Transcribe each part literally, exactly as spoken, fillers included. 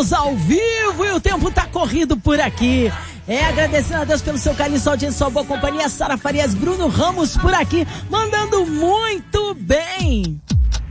Estamos ao vivo e o tempo tá corrido por aqui. É, agradecendo a Deus pelo seu carinho, sua audiência, sua boa companhia. Sara Farias, Bruno Ramos por aqui, mandando muito bem.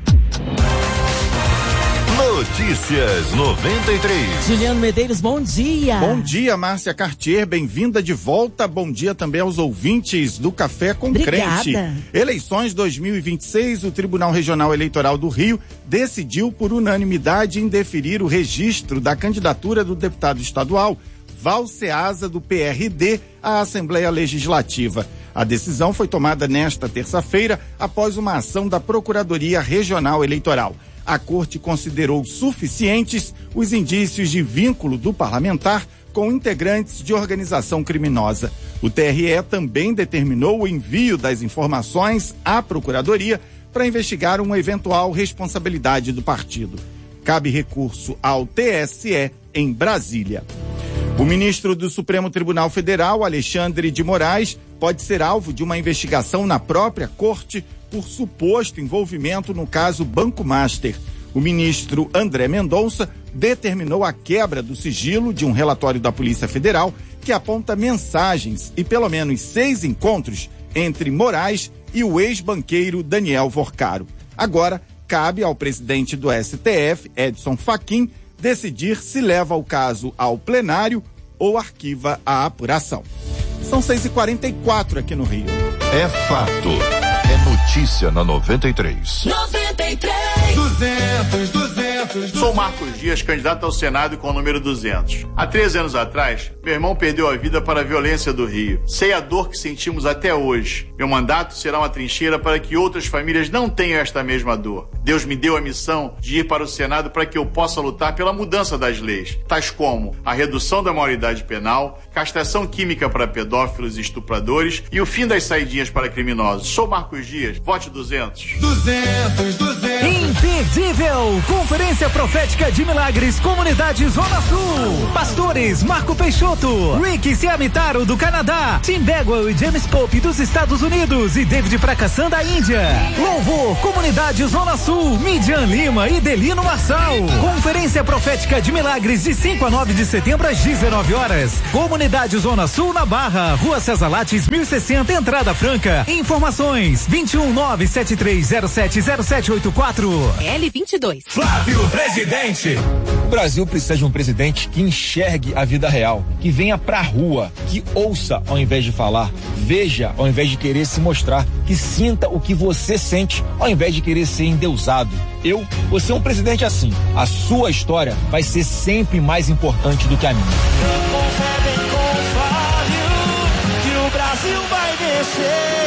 Notícias noventa e três. Juliano Medeiros, bom dia. Bom dia, Márcia Cartier, bem-vinda de volta. Bom dia também aos ouvintes do Café com Obrigada. Crente. Eleições dois mil e vinte e seis, o Tribunal Regional Eleitoral do Rio decidiu por unanimidade indeferir o registro da candidatura do deputado estadual Val Ceasa, do P R D, à Assembleia Legislativa. A decisão foi tomada nesta terça-feira após uma ação da Procuradoria Regional Eleitoral. A Corte considerou suficientes os indícios de vínculo do parlamentar com integrantes de organização criminosa. O T R E também determinou o envio das informações à Procuradoria para investigar uma eventual responsabilidade do partido. Cabe recurso ao T S E em Brasília. O ministro do Supremo Tribunal Federal, Alexandre de Moraes, pode ser alvo de uma investigação na própria Corte por suposto envolvimento no caso Banco Master. O ministro André Mendonça determinou a quebra do sigilo de um relatório da Polícia Federal que aponta mensagens e pelo menos seis encontros entre Moraes e o ex-banqueiro Daniel Vorcaro. Agora, cabe ao presidente do S T F, Edson Fachin, decidir se leva o caso ao plenário ou arquiva a apuração. São seis e quarenta e quatro aqui no Rio. É fato. É notícia na noventa e três. noventa e três. duzentos, duzentos. Sou Marcos Dias, candidato ao Senado com o número duzentos. Há treze anos atrás, meu irmão perdeu a vida para a violência do Rio. Sei a dor que sentimos até hoje. Meu mandato será uma trincheira para que outras famílias não tenham esta mesma dor. Deus me deu a missão de ir para o Senado para que eu possa lutar pela mudança das leis, tais como a redução da maioridade penal, castração química para pedófilos e estupradores e o fim das saidinhas para criminosos. Sou Marcos Dias, vote duzentos. duzentos, duzentos. Imperdível! Conferência Profética de Milagres, Comunidade Zona Sul. Pastores Marco Peixoto, Rick Ciamitaro do Canadá, Tim Bagwell e James Pope dos Estados Unidos e David Prakassan da Índia. Louvor, Comunidade Zona Sul, Midian Lima e Delino Marçal. Conferência Profética de Milagres de cinco a nove de setembro às dezenove horas. Comunidade Zona Sul na Barra, Rua César Lattes mil e sessenta, entrada franca. Informações vinte e um nove sete três zero sete zero sete oito quatro. L vinte e dois. Flávio Presidente. O Brasil precisa de um presidente que enxergue a vida real, que venha pra rua, que ouça ao invés de falar, veja ao invés de querer se mostrar, que sinta o que você sente ao invés de querer ser endeusado. Eu vou ser um presidente assim. A sua história vai ser sempre mais importante do que a minha. Que o Brasil vai vencer.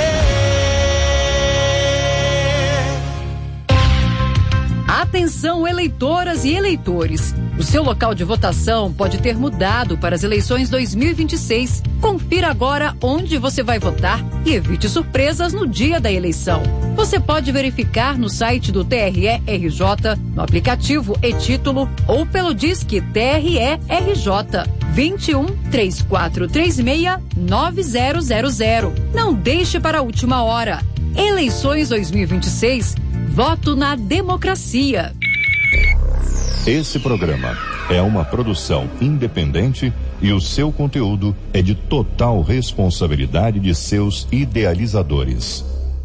Atenção, eleitoras e eleitores. O seu local de votação pode ter mudado para as eleições dois mil e vinte e seis. Confira agora onde você vai votar e evite surpresas no dia da eleição. Você pode verificar no site do T R E R J, no aplicativo e-Título ou pelo Disque T R E R J vinte e um, três quatro três seis, nove zero zero zero. Não deixe para a última hora. Eleições dois mil e vinte e seis. Voto na democracia. Esse programa é uma produção independente e o seu conteúdo é de total responsabilidade de seus idealizadores.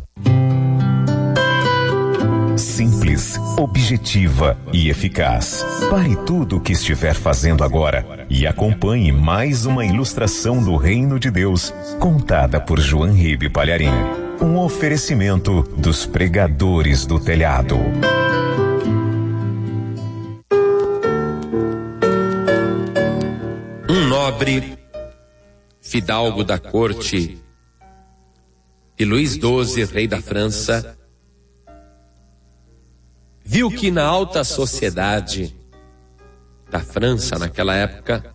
Simples, objetiva e eficaz. Pare tudo o que estiver fazendo agora e acompanhe mais uma ilustração do Reino de Deus, contada por João Ribe Palharim. Um oferecimento dos pregadores do telhado. Um nobre fidalgo da corte de Luís doze, rei da França, viu que na alta sociedade da França naquela época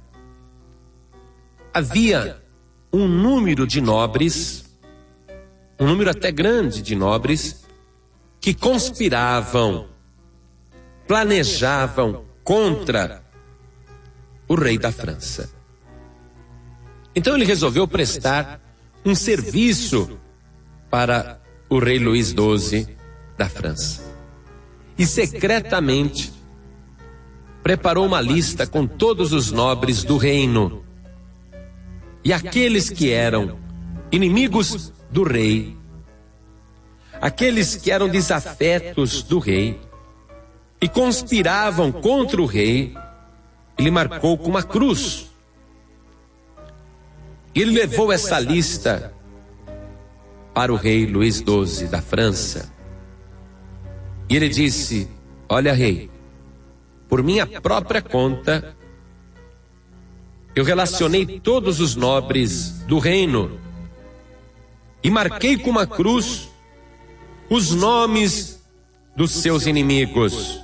havia um número de nobres, um número até grande de nobres, que conspiravam, planejavam contra o rei da França. Então ele resolveu prestar um serviço para o rei Luís doze da França. E secretamente preparou uma lista com todos os nobres do reino. E aqueles que eram inimigos do rei, aqueles que eram desafetos do rei e conspiravam contra o rei, ele marcou com uma cruz. Ele levou essa lista para o rei Luís doze da França. E ele disse: olha, rei, por minha própria conta, eu relacionei todos os nobres do reino e marquei com uma cruz os nomes dos seus inimigos.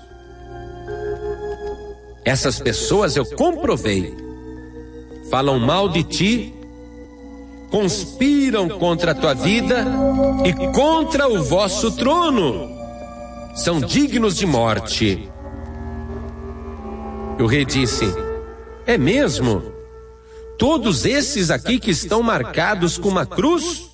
Essas pessoas eu comprovei, falam mal de ti, conspiram contra a tua vida e contra o vosso trono, são dignos de morte. E o rei disse: é mesmo? Todos esses aqui que estão marcados com uma cruz?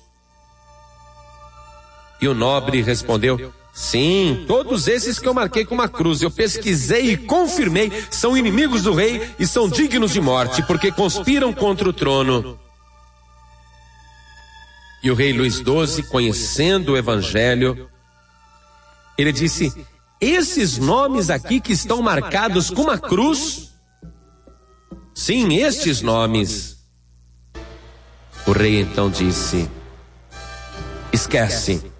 E o nobre respondeu: sim, todos esses que eu marquei com uma cruz, eu pesquisei e confirmei, são inimigos do rei e são dignos de morte, porque conspiram contra o trono. E o rei Luís doze, conhecendo o evangelho, ele disse: esses nomes aqui que estão marcados com uma cruz, sim, estes nomes. O rei então disse: esquece.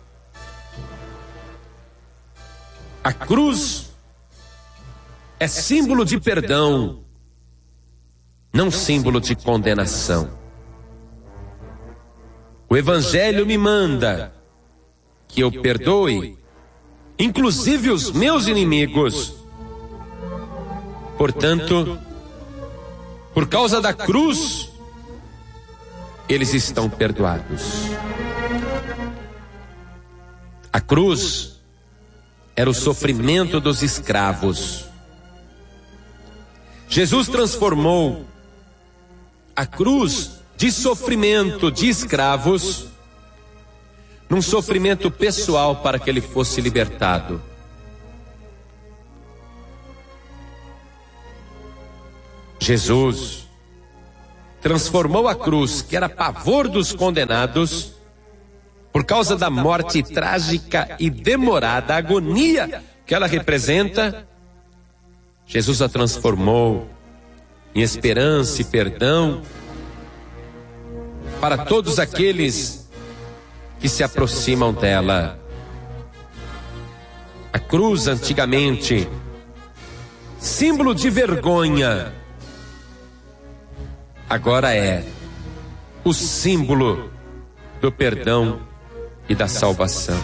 A cruz é símbolo de perdão, não símbolo de condenação. O evangelho me manda que eu perdoe, inclusive os meus inimigos. Portanto, por causa da cruz, eles estão perdoados. A cruz era o sofrimento dos escravos. Jesus transformou a cruz de sofrimento de escravos num sofrimento pessoal para que ele fosse libertado. Jesus transformou a cruz, que era pavor dos condenados, por causa da morte trágica e demorada, a agonia que ela representa, Jesus a transformou em esperança e perdão para todos aqueles que se aproximam dela. A cruz, antigamente, símbolo de vergonha, agora é o símbolo do perdão e da salvação.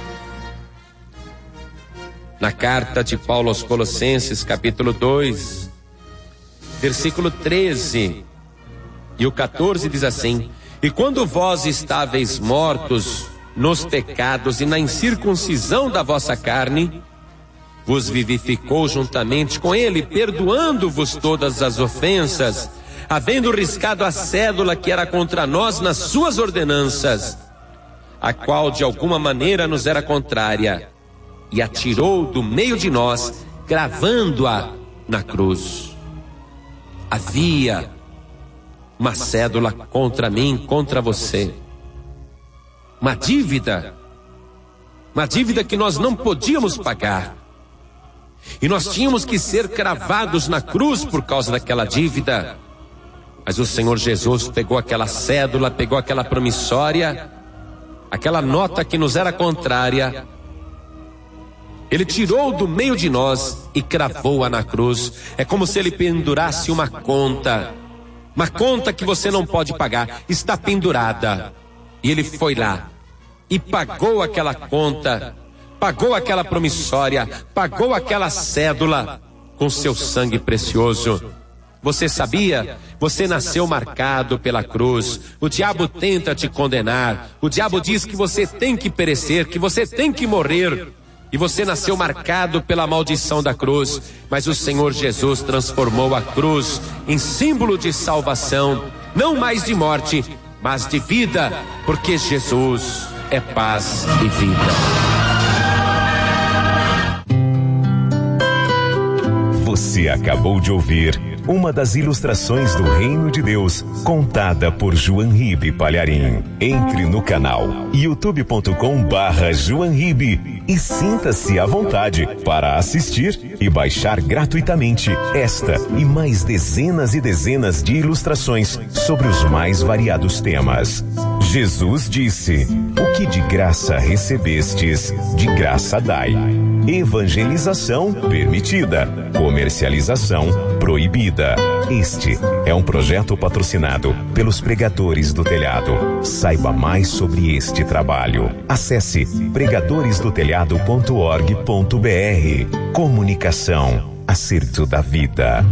Na carta de Paulo aos Colossenses, capítulo dois, versículo treze e o quatorze diz assim: e quando vós estáveis mortos nos pecados e na incircuncisão da vossa carne, vos vivificou juntamente com ele, perdoando-vos todas as ofensas, havendo riscado a cédula que era contra nós nas suas ordenanças, a qual de alguma maneira nos era contrária, e a tirou do meio de nós, cravando-a na cruz. Havia uma cédula contra mim, contra você, uma dívida, uma dívida que nós não podíamos pagar, e nós tínhamos que ser cravados na cruz por causa daquela dívida. Mas o Senhor Jesus pegou aquela cédula, pegou aquela promissória, aquela nota que nos era contrária, ele tirou do meio de nós e cravou-a na cruz. É como se ele pendurasse uma conta, uma conta que você não pode pagar, está pendurada, e ele foi lá e pagou aquela conta, pagou aquela promissória, pagou aquela cédula com seu sangue precioso. Você sabia? Você nasceu marcado pela cruz. O diabo tenta te condenar. O diabo diz que você tem que perecer, que você tem que morrer. E você nasceu marcado pela maldição da cruz. Mas o Senhor Jesus transformou a cruz em símbolo de salvação. Não mais de morte, mas de vida. Porque Jesus é paz e vida. Você acabou de ouvir uma das ilustrações do Reino de Deus, contada por João Ribe Palharim. Entre no canal youtube ponto com barra João Ribe e sinta-se à vontade para assistir e baixar gratuitamente esta e mais dezenas e dezenas de ilustrações sobre os mais variados temas. Jesus disse: o que de graça recebestes, de graça dai. Evangelização permitida, comercialização proibida. Este é um projeto patrocinado pelos pregadores do telhado. Saiba mais sobre este trabalho. Acesse pregadores do telhado ponto org ponto br. Comunicação, acerto da vida.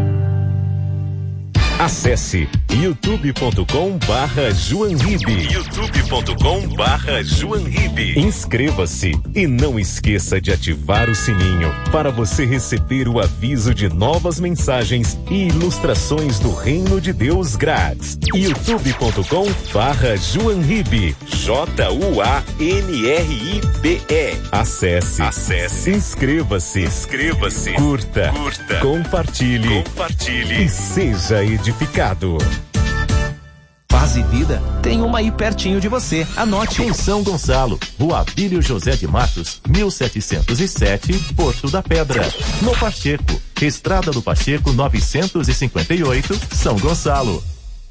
Acesse youtube ponto com barra João Ribe. youtube ponto com barra João Ribe. Inscreva-se e não esqueça de ativar o sininho para você receber o aviso de novas mensagens e ilustrações do Reino de Deus grátis. youtube ponto com barra João Ribe. J U A N R I B E. Acesse. Acesse. Inscreva-se. Inscreva-se. Curta. Curta. Compartilhe. Compartilhe. E seja edificado. Paz e Vida tem uma aí pertinho de você. Anote. Em São Gonçalo, Rua Abílio José de Matos, mil setecentos e sete, Porto da Pedra. No Pacheco, Estrada do Pacheco novecentos e cinquenta e oito, São Gonçalo.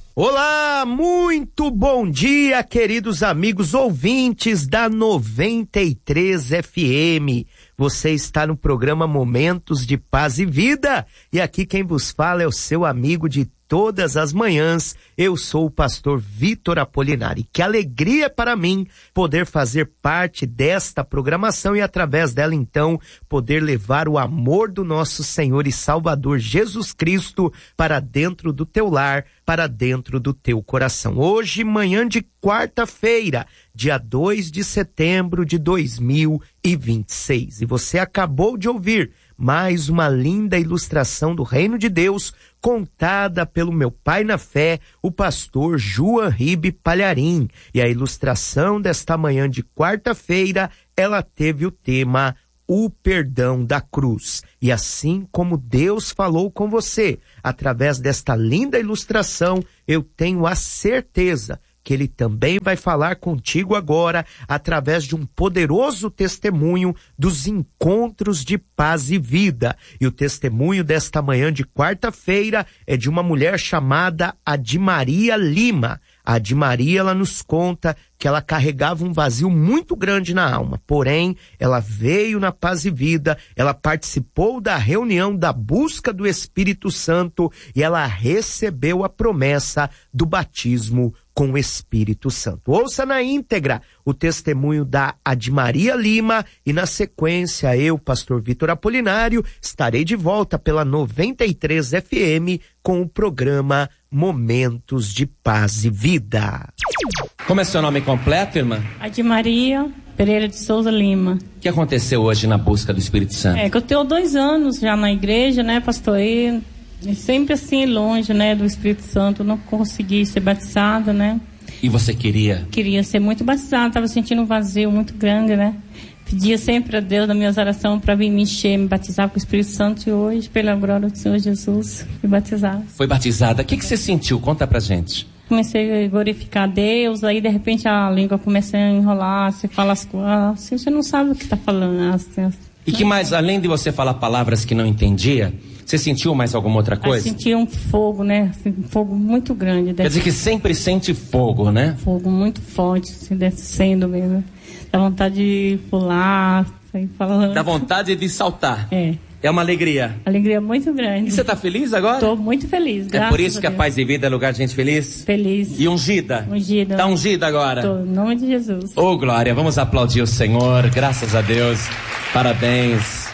Olá, muito bom dia, queridos amigos ouvintes da noventa e três F M. Você está no programa Momentos de Paz e Vida. E aqui quem vos fala é o seu amigo de todas as manhãs. Eu sou o pastor Vitor Apolinari. Que alegria para mim poder fazer parte desta programação e através dela então poder levar o amor do nosso Senhor e Salvador Jesus Cristo para dentro do teu lar, para dentro do teu coração. Hoje, manhã de quarta-feira, dia dois de setembro de dois mil e vinte e seis. E você acabou de ouvir mais uma linda ilustração do Reino de Deus, contada pelo meu pai na fé, o pastor João Ribe Palharim. E a ilustração desta manhã de quarta-feira, ela teve o tema O Perdão da Cruz. E assim como Deus falou com você, através desta linda ilustração, eu tenho a certeza que Ele também vai falar contigo agora através de um poderoso testemunho dos encontros de paz e vida. E o testemunho desta manhã de quarta-feira é de uma mulher chamada Adimaria Lima. A Adimaria, ela nos conta que ela carregava um vazio muito grande na alma, porém, ela veio na Paz e Vida, ela participou da reunião da busca do Espírito Santo e ela recebeu a promessa do batismo com o Espírito Santo. Ouça na íntegra o testemunho da Adimaria Lima e na sequência eu, pastor Vitor Apolinário, estarei de volta pela noventa e três F M com o programa Momentos de Paz e Vida. Como é seu nome completo, irmã? Adimaria Pereira de Souza Lima. O que aconteceu hoje na busca do Espírito Santo? É que eu tenho dois anos já na igreja, né, pastor? E sempre assim, longe, né, do Espírito Santo, não consegui ser batizada, né? E você queria? Queria ser muito batizada, estava sentindo um vazio muito grande, né? Pedia sempre a Deus, nas minhas orações, para vir me encher, me batizar com o Espírito Santo. E hoje, pela glória do Senhor Jesus, fui batizada. Foi batizada. O que, que você sentiu? Conta pra gente. Comecei a glorificar a Deus, aí de repente a língua começa a enrolar, você fala as coisas, assim, você não sabe o que está falando. Assim, assim. E que mais, além de você falar palavras que não entendia, você sentiu mais alguma outra coisa? Eu senti um fogo, né? Um fogo muito grande. Quer dizer que sempre sente fogo, né? Fogo muito forte, assim, descendo mesmo. Dá vontade de pular, sair falando. Dá vontade de saltar. É. É uma alegria. Alegria muito grande. E você está feliz agora? Estou muito feliz, graças É por isso a que a Deus. Paz e Vida é lugar de gente feliz? Feliz. E ungida? Ungida. Está ungida agora? Estou, em nome de Jesus. Ô, glória, vamos aplaudir o Senhor, graças a Deus. Parabéns.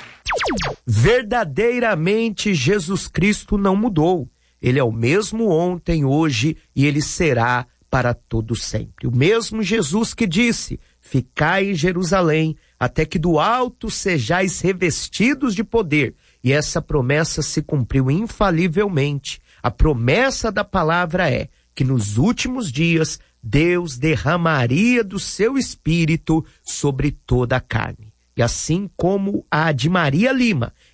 Verdadeiramente, Jesus Cristo não mudou. Ele é o mesmo ontem, hoje e ele será para todo sempre. O mesmo Jesus que disse: ficai em Jerusalém, até que do alto sejais revestidos de poder. E essa promessa se cumpriu infalivelmente. A promessa da palavra é que nos últimos dias Deus derramaria do seu Espírito sobre toda a carne. E assim como a Adimaria Lima,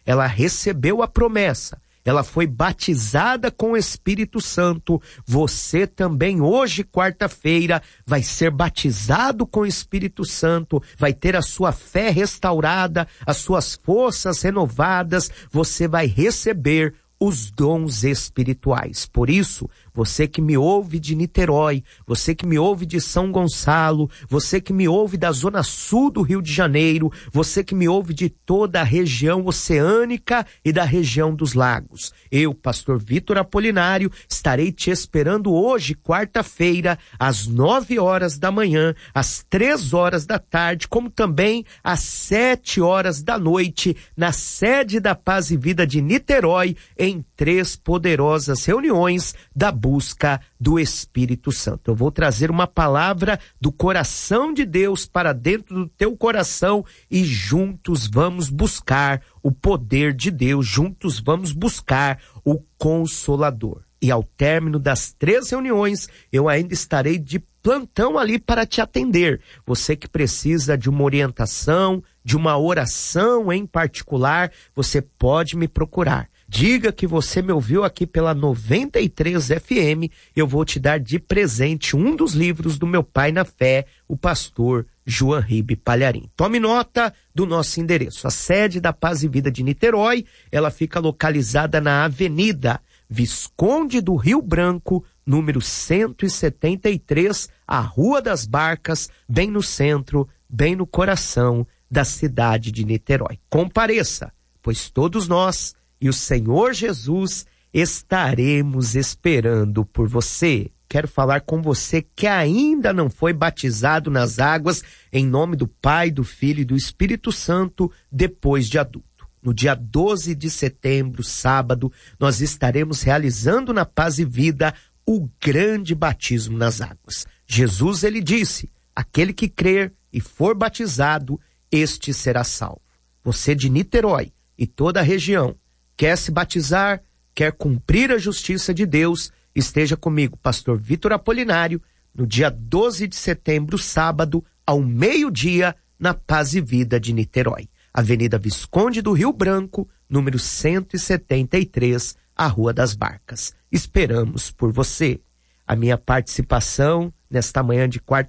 ela recebeu a promessa. Ela foi batizada com o Espírito Santo. Você também hoje, quarta-feira, vai ser batizado com o Espírito Santo, vai ter a sua fé restaurada, as suas forças renovadas, você vai receber os dons espirituais. Por isso, você que me ouve de Niterói, você que me ouve de São Gonçalo, você que me ouve da zona sul do Rio de Janeiro, você que me ouve de toda a região oceânica e da região dos lagos. Eu, pastor Vitor Apolinário, estarei te esperando hoje, quarta-feira, às nove horas da manhã, às três horas da tarde, como também às sete horas da noite, na sede da Paz e Vida de Niterói, em três poderosas reuniões da busca do Espírito Santo. Eu vou trazer uma palavra do coração de Deus para dentro do teu coração e juntos vamos buscar o poder de Deus, juntos vamos buscar o Consolador. E ao término das três reuniões, eu ainda estarei de plantão ali para te atender. Você que precisa de uma orientação, de uma oração em particular, você pode me procurar. Diga que você me ouviu aqui pela noventa e três F M, eu vou te dar de presente um dos livros do meu pai na fé, o pastor João Ribe Palharim. Tome nota do nosso endereço. A sede da Paz e Vida de Niterói, ela fica localizada na Avenida Visconde do Rio Branco, número cento e setenta e três, a Rua das Barcas, bem no centro, bem no coração da cidade de Niterói. Compareça, pois todos nós e o Senhor Jesus estaremos esperando por você. Quero falar com você que ainda não foi batizado nas águas em nome do Pai, do Filho e do Espírito Santo depois de adulto. No dia doze de setembro, sábado, nós estaremos realizando na Paz e Vida o grande batismo nas águas. Jesus, ele disse, aquele que crer e for batizado, este será salvo. Você de Niterói e toda a região, quer se batizar, quer cumprir a justiça de Deus, esteja comigo, pastor Vitor Apolinário, no dia doze de setembro, sábado, ao meio-dia, na Paz e Vida de Niterói. Avenida Visconde do Rio Branco, número cento e setenta e três, a Rua das Barcas. Esperamos por você. A minha participação nesta manhã de quarta